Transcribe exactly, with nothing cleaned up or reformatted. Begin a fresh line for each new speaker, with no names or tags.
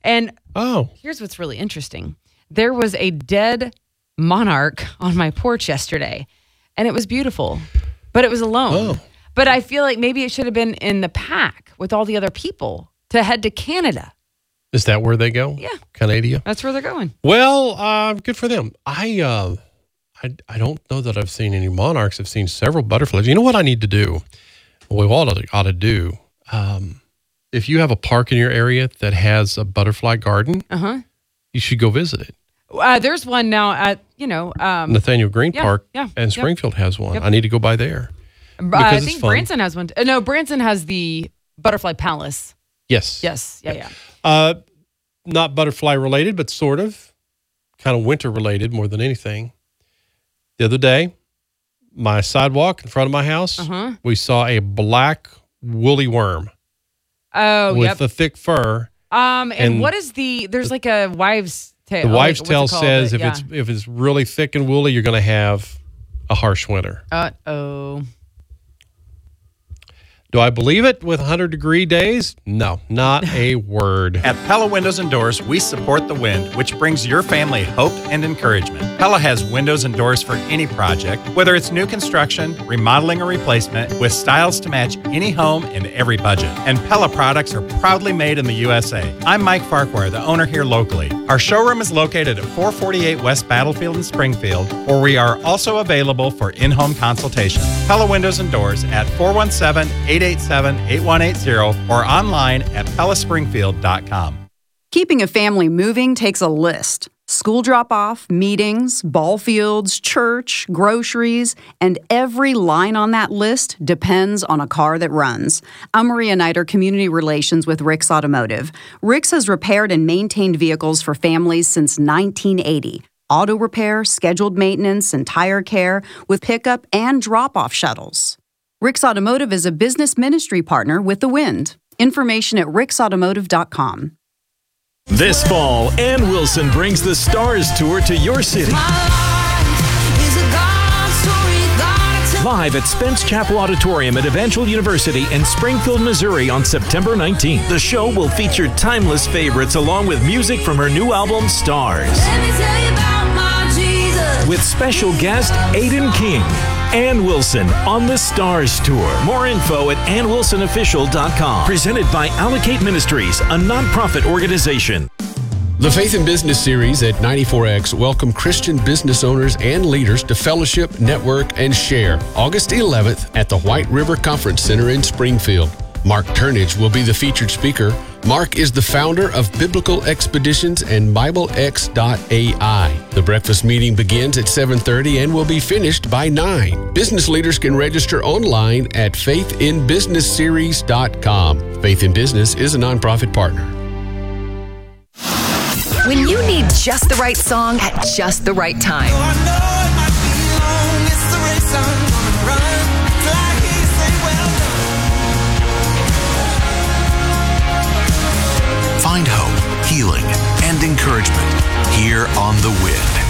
And
oh,
here's what's really interesting. There was a dead monarch on my porch yesterday, and it was beautiful, but it was alone.
Oh.
But I feel like maybe it should have been in the pack with all the other people to head to Canada.
Is that where they go?
Yeah.
Canada?
That's where they're going.
Well, uh, good for them. I, uh, I I don't know that I've seen any monarchs. I've seen several butterflies. You know what I need to do? What we ought to, ought to do, um, if you have a park in your area that has a butterfly garden,
Uh-huh.
you should go visit it.
Uh, there's one now at, you know. Um,
Nathaniel Green
yeah,
Park
yeah,
and
yep.
Springfield has one.
Yep.
I need to go by there.
uh, I
because it's
think
fun.
Branson has one. Uh, no, Branson has the Butterfly Palace.
Yes.
Yes. Yeah, yeah.
Uh, not butterfly related, but sort of. Kind of winter related more than anything. The other day, my sidewalk in front of my house,
Uh-huh.
we saw a black woolly worm
Oh,
with
yep.
a thick fur.
Um, and,
and
what is the, there's like a wives' tale.
The
like,
wives'
what's
tale
it called?
says
Uh,
if
yeah.
it's if it's really thick and woolly, you're going to have a harsh winter.
Uh-oh.
Do I believe it with one hundred degree days? No, not a word.
At Pella Windows and Doors, we support the wind, which brings your family hope and encouragement. Pella has windows and doors for any project, whether it's new construction, remodeling, or replacement, with styles to match any home and every budget. And Pella products are proudly made in the U S A. I'm Mike Farquhar, the owner here locally. Our showroom is located at four forty-eight West Battlefield in Springfield, where we are also available for in-home consultation. Pella Windows and Doors at four one seven, eight eight seven, eight one eight zero or online at pella springfield dot com.
Keeping a family moving takes a list. School drop-off, meetings, ball fields, church, groceries, and every line on that list depends on a car that runs. I'm Maria Nider, Community Relations with Rick's Automotive. Rick's has repaired and maintained vehicles for families since nineteen eighty. Auto repair, scheduled maintenance, and tire care with pickup and drop-off shuttles. Rick's Automotive is a business ministry partner with The Wind. Information at ricks automotive dot com.
This fall, Ann Wilson brings the Stars Tour to your city. Live at Spence Chapel Auditorium at Evangel University in Springfield, Missouri on September nineteenth. The show will feature timeless favorites along with music from her new album, Stars. With special guest Aiden King. Ann Wilson on the Stars Tour. More info at ann wilson official dot com. Presented by Allocate Ministries, a nonprofit organization.
The Faith in Business series at ninety-four X welcome Christian business owners and leaders to fellowship, network, and share August eleventh at the White River Conference Center in Springfield. Mark Turnage will be the featured speaker. Mark is the founder of Biblical Expeditions and Bible X dot A I. The breakfast meeting begins at seven thirty and will be finished by nine. Business leaders can register online at faith in business series dot com. Faith in Business is a nonprofit partner.
When you need just the right song at just the right time.
Find hope, healing, and encouragement here on The Wind.